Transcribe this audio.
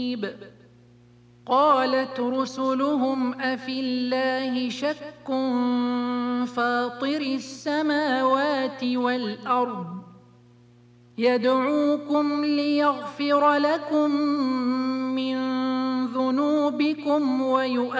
قالت رسلهم أفي الله شك فاطر السماوات والأرض يدعوكم ليغفر لكم من ذنوبكم